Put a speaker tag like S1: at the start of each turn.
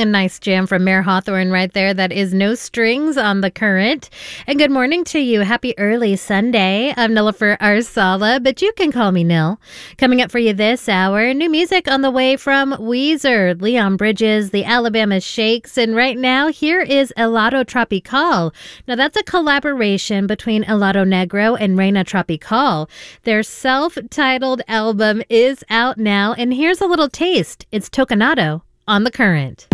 S1: A nice jam from Mayor Hawthorne right there. That is No Strings on the Current. And good morning to you. Happy early Sunday. I'm Nilofer Arsala, but you can call me Nil. Coming up for you this hour, new music on the way from Weezer, Leon Bridges, the Alabama Shakes, and right now here is Helado Tropical. Now that's a collaboration between Helado Negro and Reina Tropical. Their self-titled album is out now, and here's a little taste. It's Tocanado on the Current.